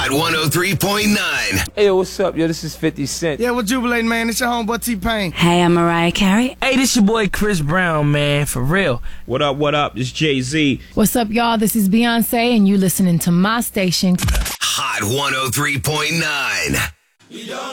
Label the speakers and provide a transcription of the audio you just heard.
Speaker 1: Hot 103.9.
Speaker 2: Hey, yo, what's up, yo? This is 50 Cent.
Speaker 3: Yeah, we're jubilating, man. It's your homeboy T-Pain.
Speaker 4: Hey, I'm Mariah Carey.
Speaker 5: Hey, this your boy Chris Brown, man, for real.
Speaker 6: What up, what up? It's Jay-Z.
Speaker 7: What's up, y'all? This is Beyonce, and you listening to my station.
Speaker 1: Hot 103.9.